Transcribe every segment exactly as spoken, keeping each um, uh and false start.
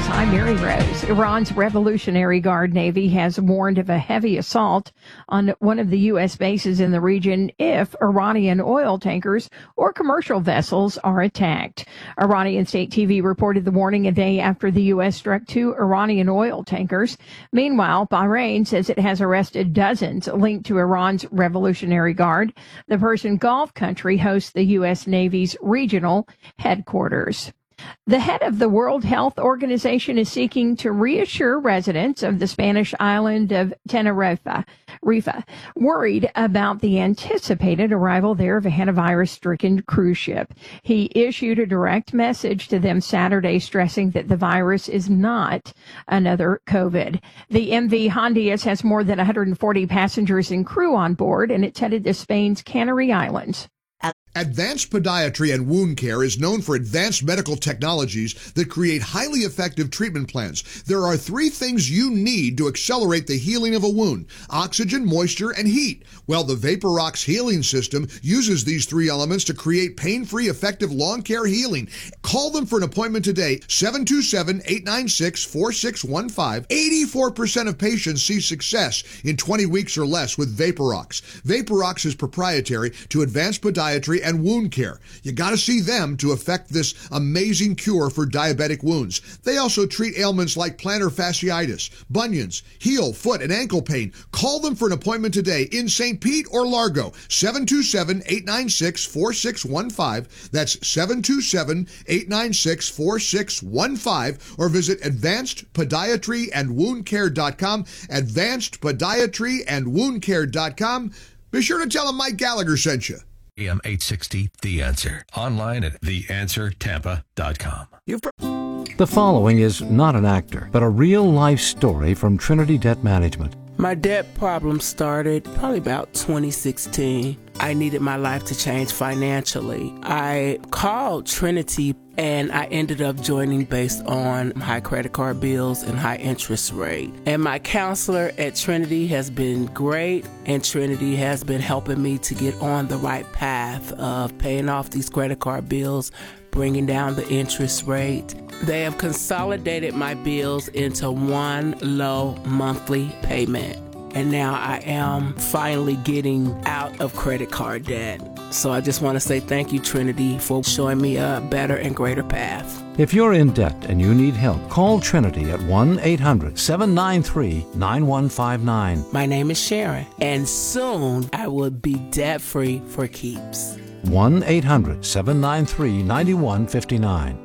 News. I'm Mary Rose. Iran's Revolutionary Guard Navy has warned of a heavy assault on one of the U S bases in the region if Iranian oil tankers or commercial vessels are attacked. Iranian state T V reported the warning a day after the U S struck two Iranian oil tankers. Meanwhile, Bahrain says it has arrested dozens linked to Iran's Revolutionary Guard. The Persian Gulf country hosts the U S Navy's regional headquarters. The head of the World Health Organization is seeking to reassure residents of the Spanish island of Tenerife, Rifa, worried about the anticipated arrival there of a hantavirus-stricken cruise ship. He issued a direct message to them Saturday stressing that the virus is not another COVID. The M V Hondias has more than one hundred forty passengers and crew on board, and it's headed to Spain's Canary Islands. Advanced Podiatry and Wound Care is known for advanced medical technologies that create highly effective treatment plans. There are three things you need to accelerate the healing of a wound: oxygen, moisture, and heat. Well, the VaporRox healing system uses these three elements to create pain-free, effective lawn care healing. Call them for an appointment today, seven two seven, eight nine six, four six one five. eighty-four percent of patients see success in twenty weeks or less with VaporRox. VaporRox is proprietary to Advanced Podiatry and Wound Care. You got to see them to effect this amazing cure for diabetic wounds. They also treat ailments like plantar fasciitis, bunions, heel, foot, and ankle pain. Call them for an appointment today in Saint Pete or Largo, seven two seven, eight nine six, four six one five. That's seven two seven, eight nine six, four six one five, or visit advanced podiatry and wound care dot com, advanced podiatry and wound care dot com. Be sure to tell them Mike Gallagher sent you. A M eight sixty, The Answer. Online at the answer tampa dot com. The following is not an actor, but a real-life story from Trinity Debt Management. My debt problem started probably about twenty sixteen. I needed my life to change financially. I called Trinity and I ended up joining based on high credit card bills and high interest rate. And my counselor at Trinity has been great, and Trinity has been helping me to get on the right path of paying off these credit card bills, bringing down the interest rate. They have consolidated my bills into one low monthly payment. And now I am finally getting out of credit card debt. So I just want to say thank you, Trinity, for showing me a better and greater path. If you're in debt and you need help, call Trinity at one eight hundred, seven nine three, nine one five nine. My name is Sharon, and soon I will be debt-free for keeps. one eight hundred, seven nine three, nine one five nine.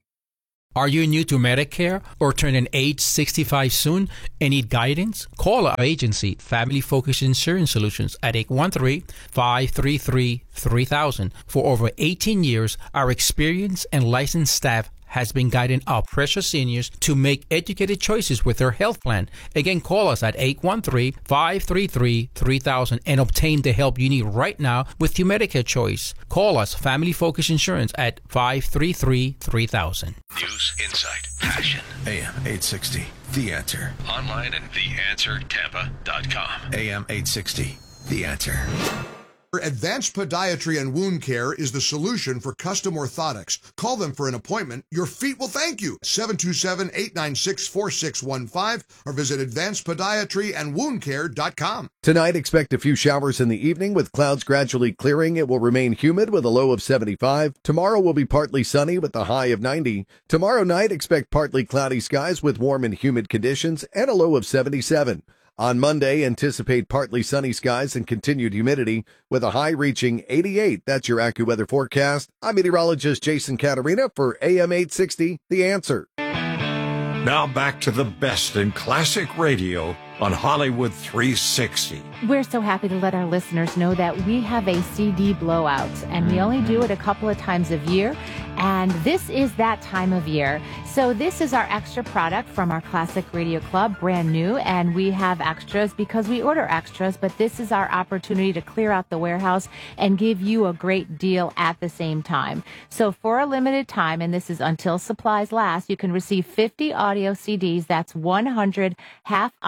Are you new to Medicare or turning age sixty-five soon and need guidance? Call our agency, Family Focus Insurance Solutions, at eight one three, five three three, three thousand. For over eighteen years, our experienced and licensed staff has been guiding our precious seniors to make educated choices with their health plan. Again, call us at eight one three, five three three, three thousand and obtain the help you need right now with your Medicare choice. Call us, Family Focus Insurance, at five three three, three thousand. News, insight, passion. A M eight sixty, The Answer. Online at the answer tampa dot com. A M eight sixty, The Answer. Advanced Podiatry and Wound Care is the solution for custom orthotics. Call them for an appointment. Your feet will thank you. seven two seven, eight nine six, four six one five or visit advanced podiatry and wound care dot com. Tonight, expect a few showers in the evening with clouds gradually clearing. It will remain humid with a low of seventy-five. Tomorrow will be partly sunny with a high of ninety. Tomorrow night, expect partly cloudy skies with warm and humid conditions and a low of seventy-seven. On Monday, anticipate partly sunny skies and continued humidity with a high reaching eighty-eight. That's your AccuWeather forecast. I'm meteorologist Jason Caterina for A M eight sixty, The Answer. Now back to the best in classic radio on Hollywood three sixty. We're so happy to let our listeners know that we have a C D blowout, and we only do it a couple of times a year, and this is that time of year. So this is our extra product from our Classic Radio Club, brand new, and we have extras because we order extras, but this is our opportunity to clear out the warehouse and give you a great deal at the same time. So for a limited time, and this is until supplies last, you can receive fifty audio C Ds. That's one hundred half-hour classic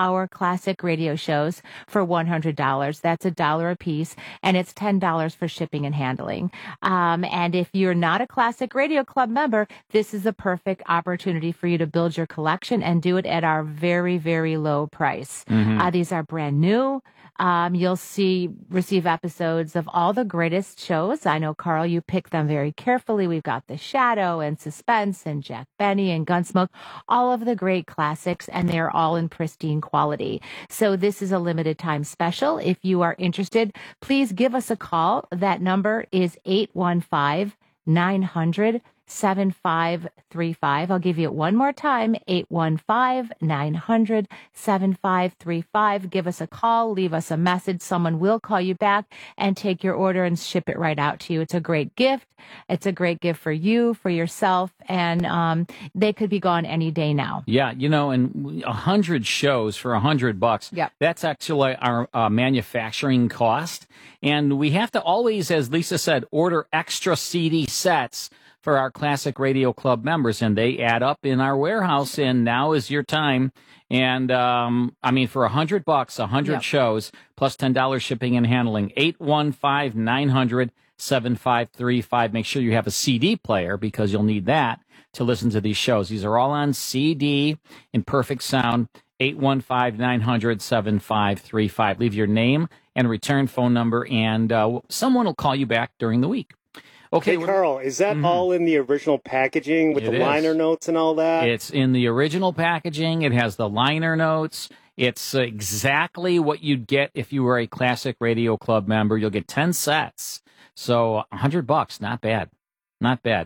classic radio shows for one hundred dollars. That's a dollar a piece, and it's ten dollars for shipping and handling. Um, and if you're not a Classic Radio Club member, this is a perfect opportunity for you to build your collection and do it at our very, very low price. Mhm. Uh, these are brand new. Um, you'll see, receive episodes of all the greatest shows. I know, Carl, you pick them very carefully. We've got The Shadow and Suspense and Jack Benny and Gunsmoke, all of the great classics, and they're all in pristine quality. So this is a limited time special. If you are interested, please give us a call. That number is eight one five, nine hundred, seven five three five. I'll give you it one more time, eight one five, nine hundred, seven five three five. Give us a call, leave us a message. Someone will call you back and take your order and ship it right out to you. It's a great gift. It's a great gift for you, for yourself, and um, they could be gone any day now. Yeah, you know, and a hundred shows for a hundred bucks. Yep. That's actually our uh, manufacturing cost. And we have to always, as Lisa said, order extra C D sets for our Classic Radio Club members, and they add up in our warehouse, and now is your time. And, um, I mean, for a hundred bucks, a hundred Yep. shows, plus ten dollars shipping and handling, eight one five, nine hundred, seven five three five. Make sure you have a C D player, because you'll need that to listen to these shows. These are all on C D in perfect sound, eight one five, nine hundred, seven five three five. Leave your name and return phone number, and uh, someone will call you back during the week. Okay, Hey, Carl, is that Mhm. all in the original packaging with It the is. liner notes and all that? It's in the original packaging. It has the liner notes. It's exactly what you'd get if you were a Classic Radio Club member. You'll get ten sets. So a hundred bucks, not bad. Not bad.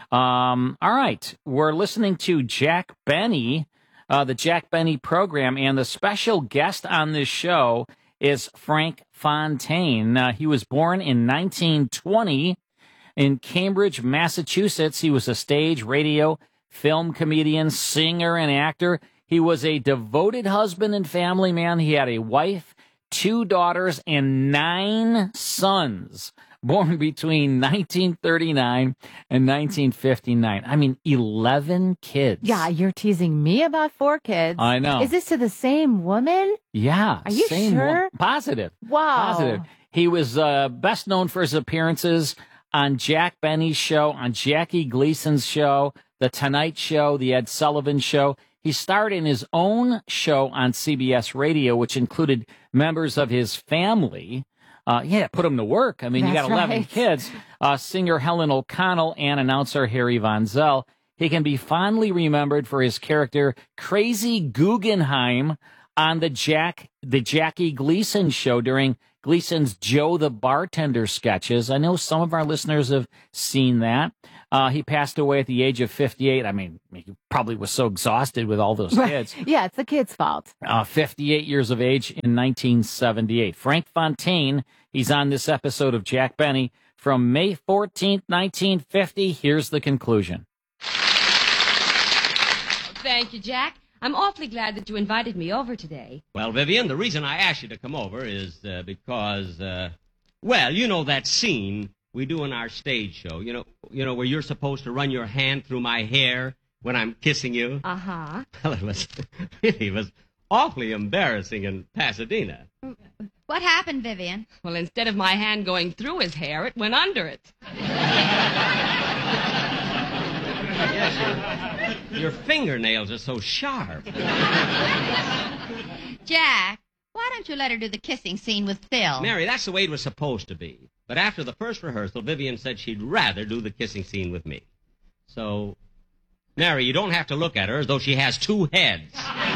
Um, all right. We're listening to Jack Benny, uh, the Jack Benny program, and the special guest on this show is Frank Fontaine. Uh, he was born in nineteen twenty in Cambridge, Massachusetts. He was a stage, radio, film comedian, singer, and actor. He was a devoted husband and family man. He had a wife, two daughters, and nine sons born between nineteen thirty-nine and nineteen fifty-nine. I mean, eleven kids. Yeah, you're teasing me about four kids. I know. Is this to the same woman? Yeah. Are you same sure? one- Positive. Wow. Positive. He was uh, best known for his appearances on Jack Benny's show, on Jackie Gleason's show, The Tonight Show, The Ed Sullivan Show. He starred in his own show on C B S Radio, which included members of his family. Uh, yeah, put him to work. I mean, you That's got eleven right. kids. Uh, singer Helen O'Connell and announcer Harry Von Zell. He can be fondly remembered for his character Crazy Guggenheim on the Jack the Jackie Gleason show during Gleason's Joe the Bartender sketches. I know some of our listeners have seen that. Uh, he passed away at the age of fifty-eight. I mean, he probably was so exhausted with all those kids. Yeah, it's the kid's fault. Uh, fifty-eight years of age in nineteen seventy-eight. Frank Fontaine, he's on this episode of Jack Benny from May fourteenth, nineteen fifty. Here's the conclusion. Thank you, Jack. I'm awfully glad that you invited me over today. Well, Vivian, the reason I asked you to come over is uh, because, uh, well, you know that scene we do in our stage show, you know, you know, where you're supposed to run your hand through my hair when I'm kissing you? Uh-huh. Well, it was, really, it was awfully embarrassing in Pasadena. What happened, Vivian? Well, instead of my hand going through his hair, it went under it. Yes, your, your fingernails are so sharp. Jack, why don't you let her do the kissing scene with Phil? Mary, that's the way it was supposed to be. But after the first rehearsal, Vivian said she'd rather do the kissing scene with me. So, Mary, you don't have to look at her as though she has two heads.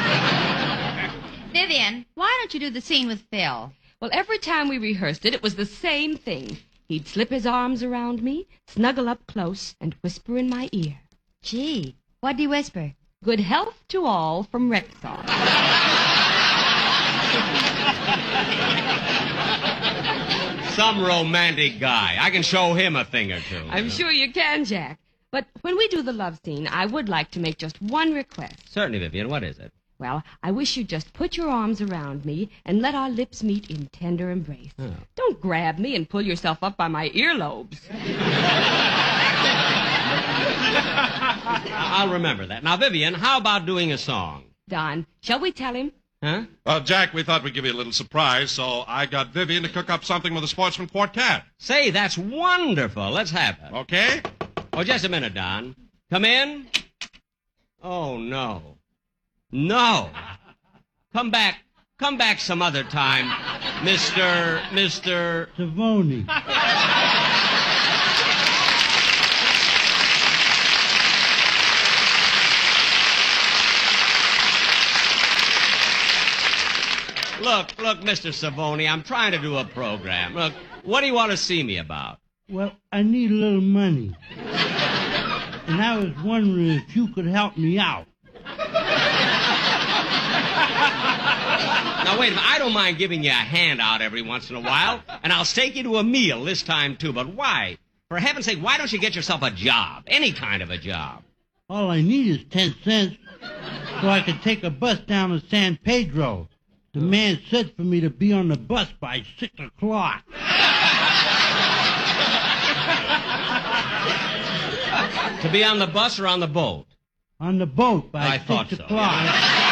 Vivian, why don't you do the scene with Phil? Well, every time we rehearsed it, it was the same thing. He'd slip his arms around me, snuggle up close, and whisper in my ear. Gee, what'd he whisper? Good health to all from Rexall. Some romantic guy. I can show him a thing or two. I'm sure you can, Jack. But when we do the love scene, I would like to make just one request. Certainly, Vivian. What is it? Well, I wish you'd just put your arms around me and let our lips meet in tender embrace. Oh. Don't grab me and pull yourself up by my earlobes. I'll remember that. Now, Vivian, how about doing a song? Don, shall we tell him? Huh? Well, Jack, we thought we'd give you a little surprise, so I got Vivian to cook up something with the Sportsman Quartet. Say, that's wonderful. Let's have it. Okay? Oh, just a minute, Don. Come in. Oh, no. No. Come back. Come back some other time, Mister Mister Savoni. Look, look, Mister Savoni, I'm trying to do a program. Look, what do you want to see me about? Well, I need a little money. And I was wondering if you could help me out. Now, wait a minute. I don't mind giving you a handout every once in a while, and I'll take you to a meal this time, too. But why? For heaven's sake, why don't you get yourself a job? Any kind of a job. All I need is ten cents so I can take a bus down to San Pedro. The man said for me to be on the bus by six o'clock. To be on the bus or on the boat? On the boat by I six thought so. o'clock.